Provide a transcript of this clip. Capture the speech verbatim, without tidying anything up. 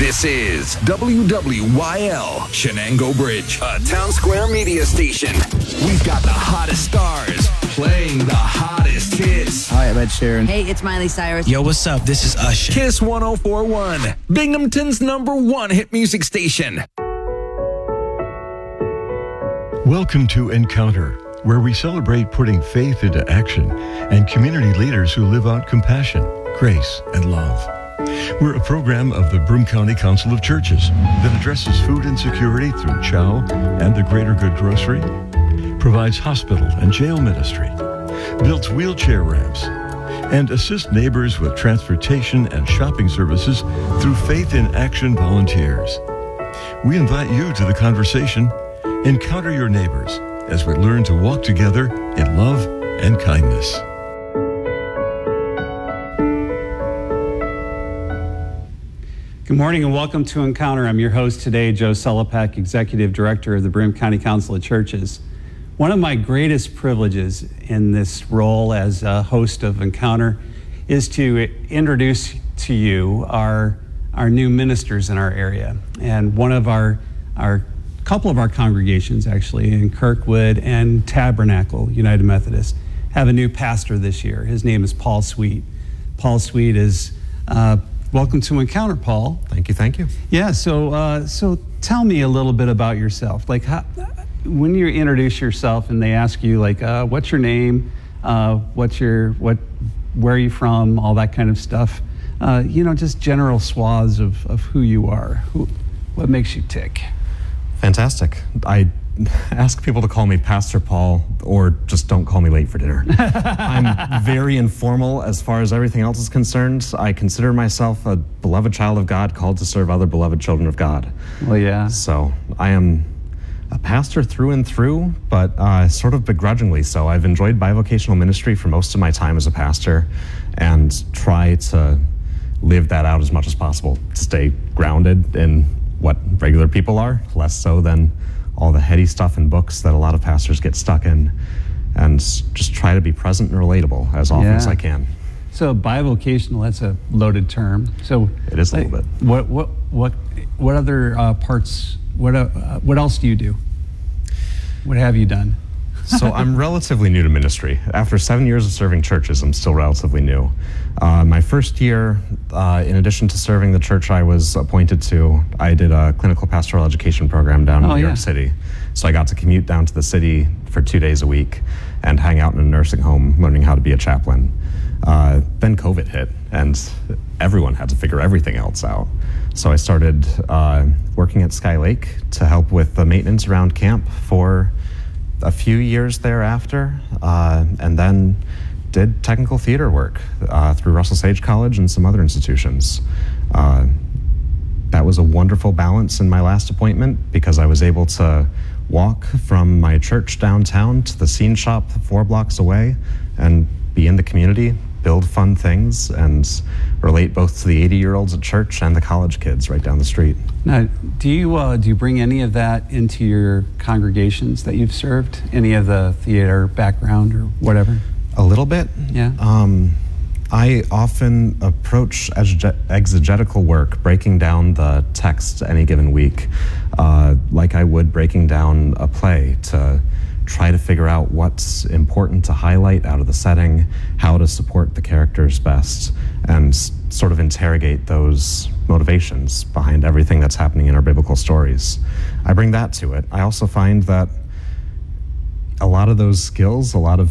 This is W W Y L, Shenango Bridge, a Town Square media station. We've got the hottest stars playing the hottest hits. Hi, I'm Ed Sheeran. Hey, it's Miley Cyrus. Yo, what's up? This is Usher. Kiss one oh four point one, Binghamton's number one hit music station. Welcome to Encounter, where we celebrate putting faith into action and community leaders who live out compassion, grace, and love. We're a program of the Broome County Council of Churches that addresses food insecurity through Chow and the Greater Good Grocery, provides hospital and jail ministry, builds wheelchair ramps, and assists neighbors with transportation and shopping services through Faith in Action volunteers. We invite you to the conversation. Encounter your neighbors as we learn to walk together in love and kindness. Good morning and welcome to Encounter. I'm your host today, Joe Solopak, Executive Director of the Broome County Council of Churches. One of my greatest privileges in this role as a host of Encounter is to introduce to you our, our new ministers in our area. And one of our, our couple of our congregations actually in Kirkwood and Tabernacle United Methodist have a new pastor this year. His name is Paul Sweet. Paul Sweet is uh, welcome to Encounter, Paul. Thank you, thank you. Yeah, so uh, so tell me a little bit about yourself. Like, how, when you introduce yourself and they ask you, like, uh, what's your name, uh, what's your what, where are you from, all that kind of stuff. Uh, you know, just general swaths of, of who you are. Who, what makes you tick? Fantastic. I ask people to call me Pastor Paul or just don't call me late for dinner. I'm very informal as far as everything else is concerned. I consider myself a beloved child of God called to serve other beloved children of God. Well, yeah. So I am a pastor through and through, but uh, sort of begrudgingly so. I've enjoyed bivocational ministry for most of my time as a pastor and try to live that out as much as possible, to stay grounded in what regular people are, less so than all the heady stuff in books that a lot of pastors get stuck in, and just try to be present and relatable as often yeah. as I can. So bivocational, that's a loaded term. So it is a little like, bit. What what what what other uh, parts? What uh, what else do you do? What have you done? So I'm relatively new to ministry. After seven years of serving churches, I'm still relatively new. Uh, my first year, uh, in addition to serving the church I was appointed to, I did a clinical pastoral education program down in oh, New yeah. York City. So I got to commute down to the city for two days a week and hang out in a nursing home learning how to be a chaplain. Uh, then COVID hit and everyone had to figure everything else out. So I started uh, working at Sky Lake to help with the maintenance around camp for a few years thereafter, uh, and then did technical theater work uh, through Russell Sage College and some other institutions. Uh, that was a wonderful balance in my last appointment because I was able to walk from my church downtown to the scene shop four blocks away and be in the community, build fun things, and relate both to the eighty-year-olds at church and the college kids right down the street. Now, do you uh, do you bring any of that into your congregations that you've served? Any of the theater background or whatever? A little bit. Yeah. Um, I often approach exeg- exegetical work, breaking down the text any given week, uh, like I would breaking down a play, to try to figure out what's important to highlight out of the setting, how to support the characters best, and sort of interrogate those motivations behind everything that's happening in our biblical stories. I bring that to it. I also find that a lot of those skills, a lot of